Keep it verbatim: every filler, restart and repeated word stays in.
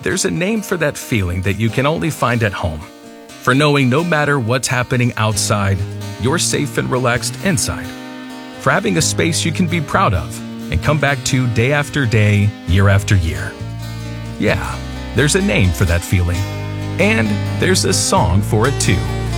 there's a name for that feeling that you can only find at home. For knowing no matter what's happening outside, you're safe and relaxed inside. For having a space you can be proud of and come back to day after day, year after year. Yeah, there's a name for that feeling. And there's a song for it too.